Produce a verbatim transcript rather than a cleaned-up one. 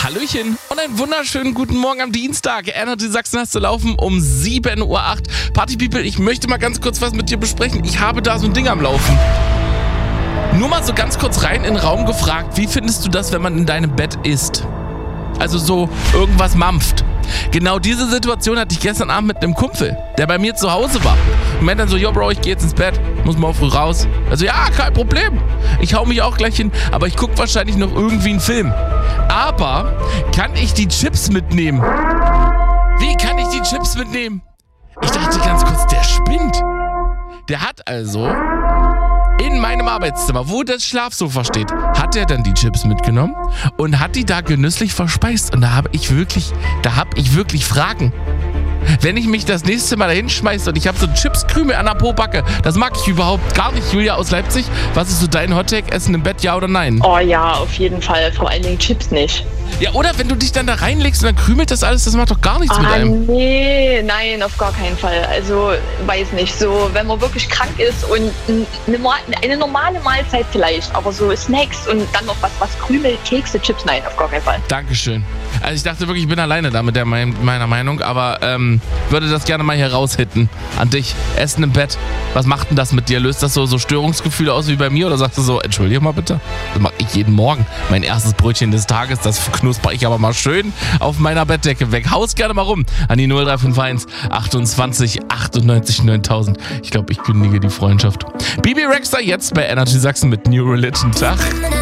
Hallöchen und einen wunderschönen guten Morgen am Dienstag. Energy Sachsen hast du laufen um sieben Uhr acht. Party People, ich möchte mal ganz kurz was mit dir besprechen. Ich habe da so ein Ding am Laufen. Nur mal so ganz kurz rein in den Raum gefragt, wie findest du das, wenn man in deinem Bett ist? Also so irgendwas mampft. Genau diese Situation hatte ich gestern Abend mit einem Kumpel, der bei mir zu Hause war. Und meinte dann so, yo Bro, ich geh jetzt ins Bett, muss morgen früh raus. Also ja, kein Problem. Ich hau mich auch gleich hin, aber ich guck wahrscheinlich noch irgendwie einen Film. Aber kann ich die Chips mitnehmen? Wie kann ich die Chips mitnehmen? Ich dachte ganz kurz, der spinnt. Der hat also in meinem Arbeitszimmer, wo das Schlafsofa steht, hat er dann die Chips mitgenommen und hat die da genüsslich verspeist. Und da habe ich wirklich, da habe ich wirklich Fragen. Wenn ich mich das nächste Mal da hinschmeiße und ich habe so Chipskrümel an der Pobacke, das mag ich überhaupt gar nicht. Julia aus Leipzig, was ist so dein Hottag-Essen im Bett, ja oder nein? Oh ja, auf jeden Fall. Vor allen Dingen Chips nicht. Ja, oder wenn du dich dann da reinlegst und dann krümelt das alles, das macht doch gar nichts ah, mit einem. Nee, nein, auf gar keinen Fall. Also, weiß nicht. So, wenn man wirklich krank ist und eine, eine normale Mahlzeit vielleicht, aber so Snacks und dann noch was, was krümelt, Kekse, Chips, nein, auf gar keinen Fall. Dankeschön. Also ich dachte wirklich, ich bin alleine da mit der, meiner Meinung, aber ähm, würde das gerne mal hier raushitten an dich. Essen im Bett, was macht denn das mit dir? Löst das so, so Störungsgefühle aus wie bei mir oder sagst du so, entschuldige mal bitte? Das mache ich jeden Morgen. Mein erstes Brötchen des Tages, das knusper ich aber mal schön auf meiner Bettdecke weg. Haus gerne mal rum an die null drei fünf eins achtundzwanzig achtundneunzig neuntausend. Ich glaube, ich kündige die Freundschaft. Bibi Rexha jetzt bei Energy Sachsen mit New Religion. Tag.